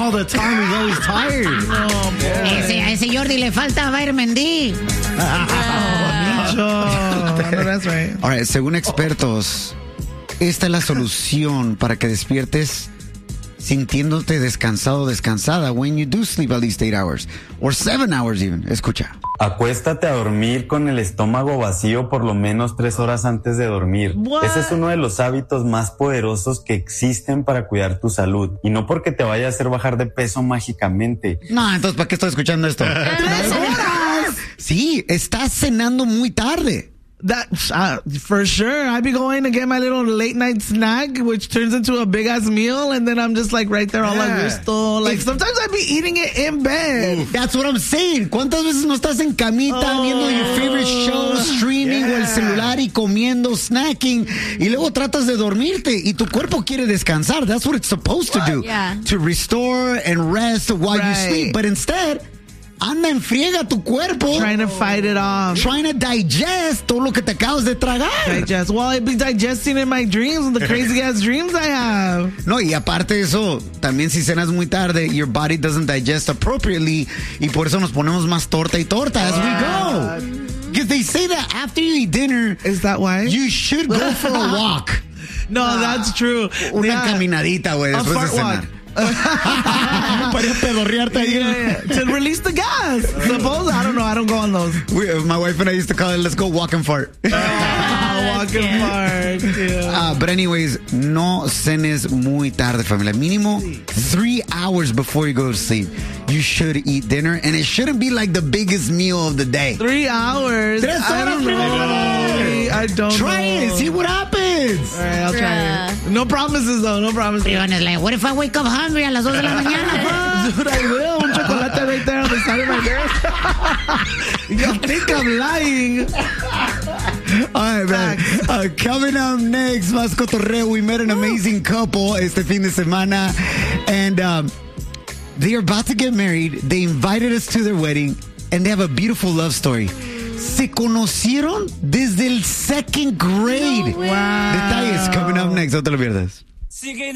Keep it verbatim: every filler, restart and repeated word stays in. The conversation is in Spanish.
all the time. He's always tired. No, ese, a ese Jordi le falta vitamin D. No, that's right. All right, según expertos, esta es la solución para que despiertes sintiéndote descansado o descansada when you do sleep at least eight hours or seven hours even. Escucha. Acuéstate a dormir con el estómago vacío por lo menos tres horas antes de dormir. What? Ese es uno de los hábitos más poderosos que existen para cuidar tu salud. Y no porque te vaya a hacer bajar de peso mágicamente. No, entonces, ¿para qué estoy escuchando esto? Sí, estás cenando muy tarde. That uh, for sure. I be going to get my little late night snack, which turns into a big ass meal, and then I'm just like right there all Yeah. like gusto. Like If- sometimes I be eating it in bed. That's what I'm saying. ¿Cuántas veces no estás en camita Oh. viendo your favorite show, streaming o el celular y comiendo, snacking, y luego tratas de dormirte y tu cuerpo quiere descansar? That's what it's supposed to do. Yeah. To restore and rest while you Right. sleep. But instead, anda en friega tu cuerpo Trying to fight it off. trying to digest todo lo que te acabas de tragar. Digest. Well, I be digesting in my dreams, the crazy ass dreams I have. No, y aparte de eso, también si cenas muy tarde, your body doesn't digest appropriately y por eso nos ponemos más torta y torta as we go. Because they say that after you eat dinner, Is that why? you should go for a walk. no, that's true. Una Yeah. caminadita, güey, A después de fart walk. cenar. Para pedorrearte ahí. Yeah, yeah. To release the gas. Suppose I don't know. I don't go on those. We, my wife and I used to call it, let's go walk and fart. Oh, walking park. Yeah. Uh, but anyways, no cenes muy tarde, familia. Mínimo three hours before you go to sleep. You should eat dinner, and it shouldn't be like the biggest meal of the day. Three hours. Tres I horas don't know. primero. I don't Try know. it, see what happens. All right, I'll try Bruh. it. No promises though. No promises. Briones, like, what if I wake up hungry a las dos de la mañana? Dude, I will. Un chocolate right there on the side of my desk. You think I'm lying? All right, man. Uh, coming up next, más cotorreo. We met an amazing couple este fin de semana, and um, they are about to get married. They invited us to their wedding, and they have a beautiful love story. Se conocieron desde el second grade. No way. Wow. Detalles coming up next. No te lo pierdas.